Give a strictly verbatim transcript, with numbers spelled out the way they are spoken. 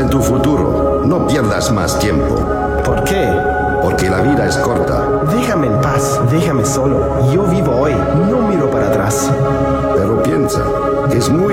en tu futuro. No pierdas más tiempo. ¿Por qué? Porque la vida es corta. Déjame en paz, déjame solo. Yo vivo hoy, no miro para atrás. Pero piensa, es muy